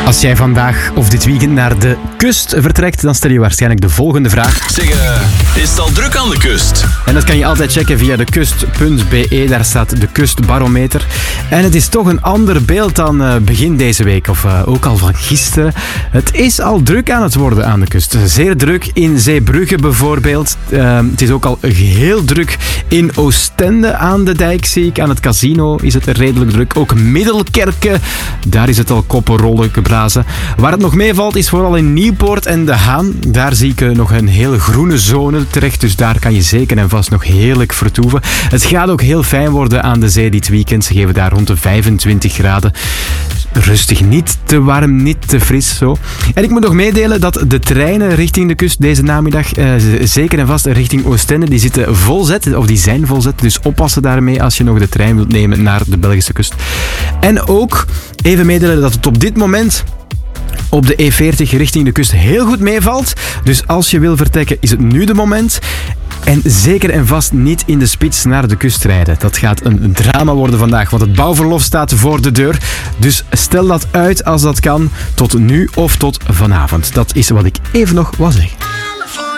Als jij vandaag of dit weekend naar de kust vertrekt, dan stel je waarschijnlijk de volgende vraag. Zeg, is het al druk aan de kust? En dat kan je altijd checken via dekust.be. Daar staat de kustbarometer. En het is toch een ander beeld dan begin deze week, of ook al van gisteren. Het is al druk aan het worden aan de kust. Zeer druk in Zeebrugge bijvoorbeeld. Het is ook al heel druk in Oostende aan de dijk, zie ik. Aan het casino is het redelijk druk. Ook Middelkerke, daar is het al koppenrollen geblazen. Waar het nog meevalt is vooral in Nieuwpoort en De Haan. Daar zie ik nog een hele groene zone terecht, dus daar kan je zeker en vast nog heerlijk vertoeven. Het gaat ook heel fijn worden aan de zee dit weekend. Ze geven daar rond de 25 graden. Rustig, niet te warm, niet te fris. Zo. En ik moet nog meedelen dat de treinen richting de kust deze namiddag, zeker en vast richting Oostende, die zitten volzet, of die zijn volzet. Dus oppassen daarmee als je nog de trein wilt nemen naar de Belgische kust. En ook even meedelen dat het op dit moment op de E40 richting de kust heel goed meevalt. Dus als je wil vertrekken, is het nu de moment. En zeker en vast niet in de spits naar de kust rijden. Dat gaat een drama worden vandaag, want het bouwverlof staat voor de deur. Dus stel dat uit als dat kan, tot nu of tot vanavond. Dat is wat ik even nog wou zeggen.